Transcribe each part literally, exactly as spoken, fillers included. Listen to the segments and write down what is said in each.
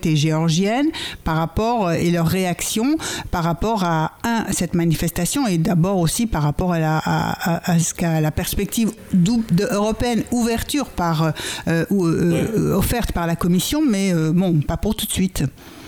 autorités géorgiennes par rapport et leur réaction par rapport à un, cette manifestation et d'abord aussi par rapport à la, à, à, à, à la perspective de, européenne, ouverture par, euh, ou, euh, offerte par la Commission, mais euh, bon, pas pour tout de suite.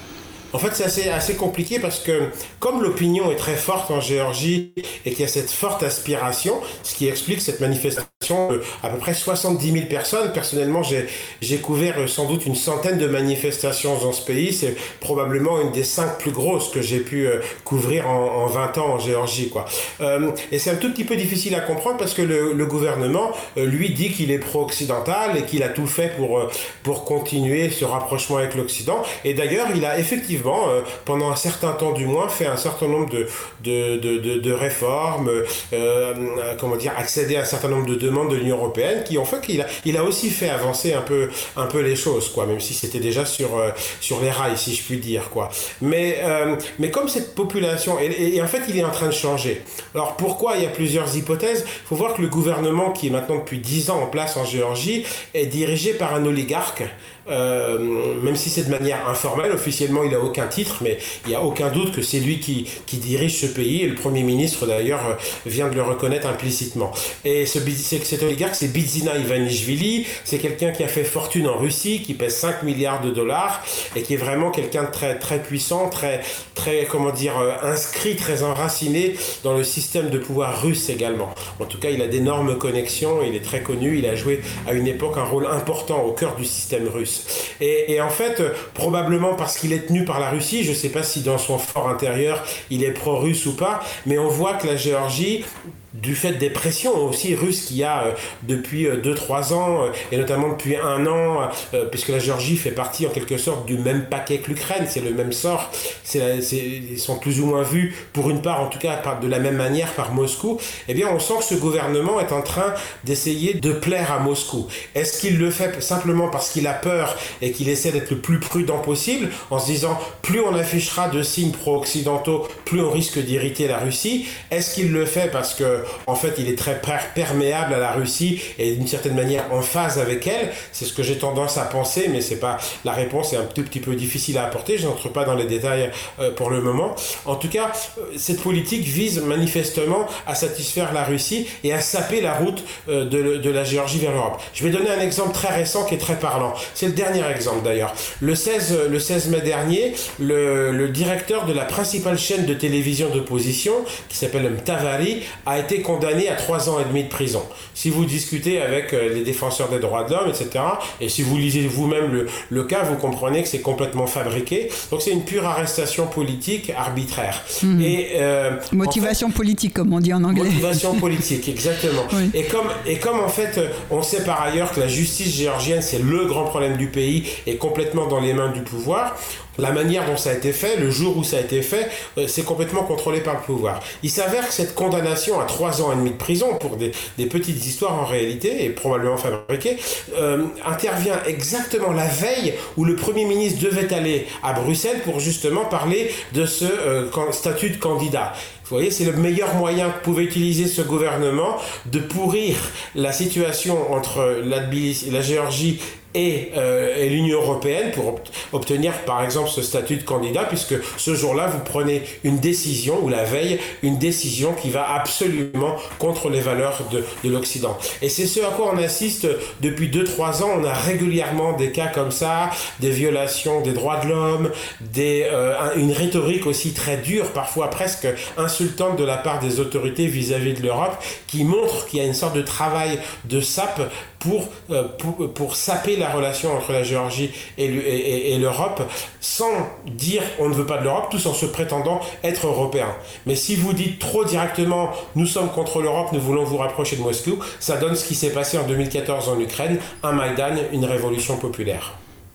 En fait, c'est assez, assez compliqué parce que comme l'opinion est très forte en Géorgie et qu'il y a cette forte aspiration, ce qui explique cette manifestation de à peu près soixante-dix mille personnes. Personnellement, j'ai, j'ai couvert sans doute une centaine de manifestations dans ce pays. C'est probablement une des cinq plus grosses que j'ai pu couvrir en, en vingt ans en Géorgie, quoi. Euh, et c'est un tout petit peu difficile à comprendre parce que le, le gouvernement, lui, dit qu'il est pro-occidental et qu'il a tout fait pour, pour continuer ce rapprochement avec l'Occident. Et d'ailleurs, il a effectivement pendant un certain temps du moins, fait un certain nombre de, de, de, de, de réformes, euh, comment dire, accéder à un certain nombre de demandes de l'Union européenne qui ont fait qu'il a, il a aussi fait avancer un peu, un peu les choses, quoi, même si c'était déjà sur, euh, sur les rails, si je puis dire, quoi. Mais, euh, mais comme cette population, et, et, et en fait, il est en train de changer. Alors pourquoi? Il y a plusieurs hypothèses. Il faut voir que le gouvernement, qui est maintenant depuis dix ans en place en Géorgie, est dirigé par un oligarque. Euh, même si c'est de manière informelle, officiellement il n'a aucun titre, mais il n'y a aucun doute que c'est lui qui, qui dirige ce pays, et le Premier ministre d'ailleurs vient de le reconnaître implicitement. Et ce, c'est, cet oligarque, c'est Bidzina Ivanishvili, c'est quelqu'un qui a fait fortune en Russie, qui pèse cinq milliards de dollars, et qui est vraiment quelqu'un de très, très puissant, très, très, comment dire, inscrit, très enraciné dans le système de pouvoir russe également. En tout cas, il a d'énormes connexions, il est très connu, il a joué à une époque un rôle important au cœur du système russe. Et, et en fait, probablement parce qu'il est tenu par la Russie, je ne sais pas si dans son fort intérieur il est pro-russe ou pas, mais on voit que la Géorgie, du fait des pressions aussi russes qu'il y a euh, depuis deux trois ans, euh, et notamment depuis un an, euh, puisque la Géorgie fait partie en quelque sorte du même paquet que l'Ukraine, c'est le même sort, c'est la, c'est, ils sont plus ou moins vus, pour une part en tout cas par, de la même manière par Moscou, eh bien on sent que ce gouvernement est en train d'essayer de plaire à Moscou. Est-ce qu'il le fait simplement parce qu'il a peur et qu'il essaie d'être le plus prudent possible, en se disant plus on affichera de signes pro-occidentaux, plus on risque d'irriter la Russie? Est-ce qu'il le fait parce que en fait, il est très perméable à la Russie et d'une certaine manière en phase avec elle? C'est ce que j'ai tendance à penser, mais c'est pas, la réponse est un tout petit peu difficile à apporter. Je n'entre pas dans les détails euh, pour le moment. En tout cas, cette politique vise manifestement à satisfaire la Russie et à saper la route euh, de, de la Géorgie vers l'Europe. Je vais donner un exemple très récent qui est très parlant. C'est le dernier exemple d'ailleurs. Le seize, le seize mai dernier, le, le directeur de la principale chaîne de télévision d'opposition, qui s'appelle Mtavari, a été condamné à trois ans et demi de prison. Si vous discutez avec les défenseurs des droits de l'homme, et cetera, et si vous lisez vous-même le, le cas, vous comprenez que c'est complètement fabriqué. Donc c'est une pure arrestation politique arbitraire. Mmh. Et, euh, motivation en fait, politique, comme on dit en anglais. Motivation politique, exactement. Oui. Et, comme, et comme en fait, on sait par ailleurs que la justice géorgienne, c'est le grand problème du pays, est complètement dans les mains du pouvoir, la manière dont ça a été fait, le jour où ça a été fait, euh, c'est complètement contrôlé par le pouvoir. Il s'avère que cette condamnation à trois ans et demi de prison pour des, des petites histoires en réalité, et probablement fabriquées, euh, intervient exactement la veille où le Premier ministre devait aller à Bruxelles pour justement parler de ce euh, statut de candidat. Vous voyez, c'est le meilleur moyen que pouvait utiliser ce gouvernement de pourrir la situation entre la, la Géorgie et, euh, et l'Union européenne pour obtenir par exemple ce statut de candidat, puisque ce jour-là vous prenez une décision, ou la veille, une décision qui va absolument contre les valeurs de, de l'Occident. Et c'est ce à quoi on assiste depuis deux trois ans. On a régulièrement des cas comme ça, des violations des droits de l'homme, des, euh, une rhétorique aussi très dure, parfois presque insultante de la part des autorités vis-à-vis de l'Europe, qui montre qu'il y a une sorte de travail de sape pour, euh, pour, pour saper la relation entre la Géorgie et, et, et, et l'Europe, sans dire on ne veut pas de l'Europe, tous en se prétendant être européens. Mais si vous dites trop directement nous sommes contre l'Europe, nous voulons vous rapprocher de Moscou, ça donne ce qui s'est passé en deux mille quatorze en Ukraine, un Maïdan, une révolution populaire.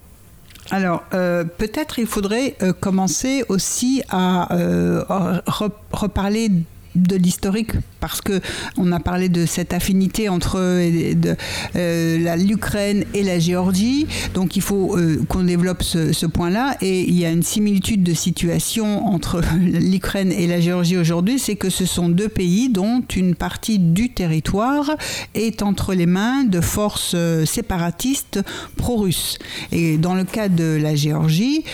Alors, euh, peut-être il faudrait euh, commencer aussi à euh, re- reparler de l'historique, parce que on a parlé de cette affinité entre de, euh, la, l'Ukraine et la Géorgie, donc il faut euh, qu'on développe ce, ce point-là, et il y a une similitude de situation entre l'Ukraine et la Géorgie aujourd'hui, c'est que ce sont deux pays dont une partie du territoire est entre les mains de forces séparatistes pro-russes. Et dans le cas de la Géorgie,